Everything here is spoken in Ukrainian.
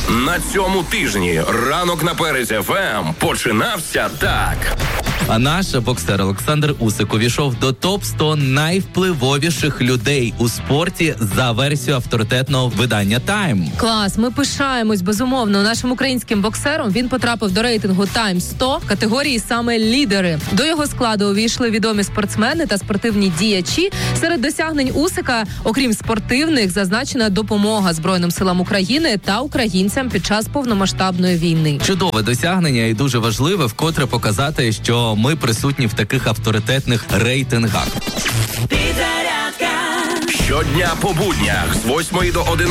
На цьому тижні ранок на Перезі ФМ починався так. А наш боксер Олександр Усик увійшов до топ-100 найвпливовіших людей у спорті за версією авторитетного видання Time. Клас, ми пишаємось, безумовно, нашим українським боксером. Він потрапив до рейтингу Time 100 категорії саме лідери. До його складу увійшли відомі спортсмени та спортивні діячі. Серед досягнень Усика, окрім спортивних, зазначена допомога Збройним силам України та українцям під час повномасштабної війни. Чудове досягнення і дуже важливе вкотре показати, що ми присутні в таких авторитетних рейтингах. Щодня по буднях з 8 до 11